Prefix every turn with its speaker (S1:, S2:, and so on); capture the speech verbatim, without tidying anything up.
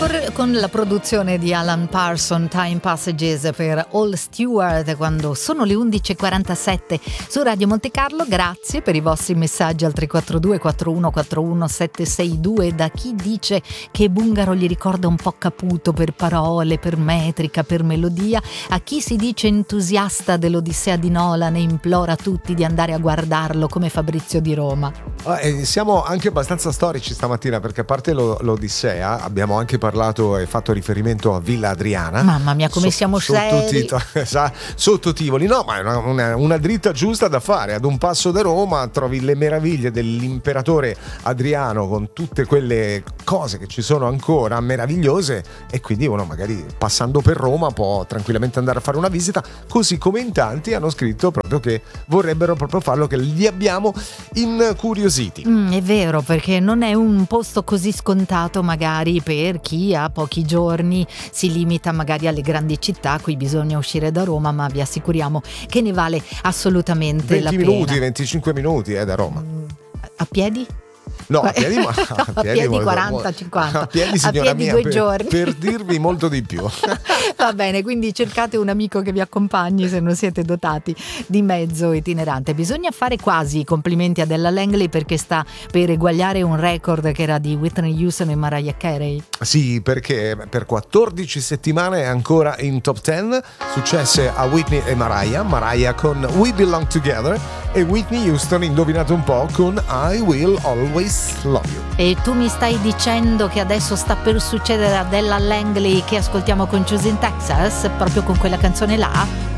S1: Cor- con la produzione di Alan Parsons, Time Passages per All Stewart, quando sono le undici e quarantasette su Radio Monte Carlo. Grazie per i vostri messaggi al tre quattro due quattro uno quattro uno sette sei due. Da chi dice che Bungaro gli ricorda un po' Caputo per parole, per metrica, per melodia, a chi si dice entusiasta dell'Odissea di Nolan e implora tutti di andare a guardarlo come Fabrizio di Roma.
S2: Ah, e siamo anche abbastanza storici stamattina, perché a parte lo, l'Odissea abbiamo anche parlato e fatto riferimento a Villa Adriana.
S1: Mamma mia, come so, siamo seri
S2: sotto Tivoli. No, ma è una, una, una dritta giusta da fare. Ad un passo da Roma trovi le meraviglie dell'imperatore Adriano, con tutte quelle cose che ci sono ancora meravigliose, e quindi uno magari passando per Roma può tranquillamente andare a fare una visita, così come in tanti hanno scritto proprio che vorrebbero proprio farlo, che li abbiamo incuriositi.
S1: Mm, è vero, perché non è un posto così scontato magari per chi ha pochi giorni, si limita magari alle grandi città a cui bisogna uscire da Roma, ma vi assicuriamo che ne vale assolutamente la pena.
S2: venti minuti, venticinque minuti eh, da Roma.
S1: Mm, a piedi?
S2: No, a piedi, ma,
S1: a piedi, a piedi molto, quaranta cinquanta.
S2: A piedi, signora
S1: a piedi
S2: mia,
S1: due
S2: per,
S1: giorni.
S2: Per dirvi molto di più.
S1: Va bene, quindi cercate un amico che vi accompagni se non siete dotati di mezzo itinerante. Bisogna fare quasi i complimenti a Ella Langley, perché sta per eguagliare un record che era di Whitney Houston e Mariah Carey.
S2: Sì, perché per quattordici settimane è ancora in top dieci. Successe a Whitney e Mariah. Mariah con We Belong Together e Whitney Houston, indovinate un po', con I Will Always Love You.
S1: E tu mi stai dicendo che adesso sta per succedere a Ella Langley, che ascoltiamo con Choosing Texas, proprio con quella canzone là?